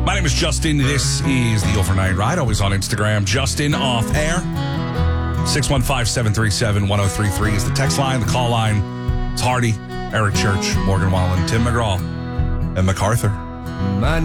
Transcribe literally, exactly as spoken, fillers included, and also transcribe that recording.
My name is Justin. This is the Overnight Ride, always on Instagram. Justin off air. six one five, seven three seven, one oh three three is the text line. The call line. It's Hardy, Eric Church, Morgan Wallen, Tim McGraw, and MacArthur. My